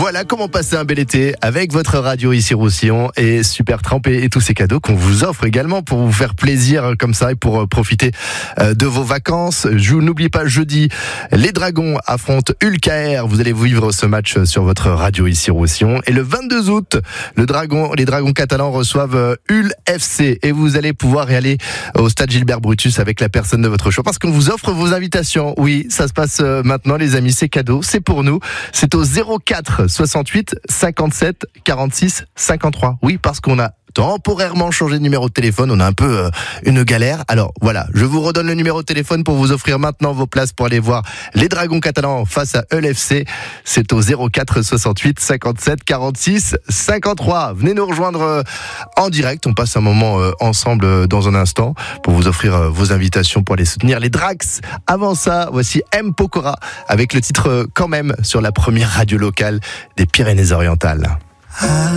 Voilà comment passer un bel été avec votre radio ici Roussillon et Supertramp et tous ces cadeaux qu'on vous offre également pour vous faire plaisir comme ça et pour profiter de vos vacances. N'oubliez pas, jeudi, les Dragons affrontent Ulcaer. Vous allez vivre ce match sur votre radio ici Roussillon. Et le 22 août, les Dragons catalans reçoivent FC et vous allez pouvoir y aller au stade Gilbert Brutus avec la personne de votre choix parce qu'on vous offre vos invitations. Oui, ça se passe maintenant les amis, c'est cadeau, c'est pour nous. C'est au 04 68 57 46 53. Oui, parce qu'on a temporairement changé de numéro de téléphone, on a un peu une galère. Alors voilà, je vous redonne le numéro de téléphone pour vous offrir maintenant vos places pour aller voir les Dragons catalans face à ELFC. C'est au 04 68 57 46 53. Venez nous rejoindre en direct, on passe un moment ensemble dans un instant pour vous offrir vos invitations pour aller soutenir les Drax. Avant ça, voici M. Pokora avec le titre Quand même sur la première radio locale des Pyrénées-Orientales.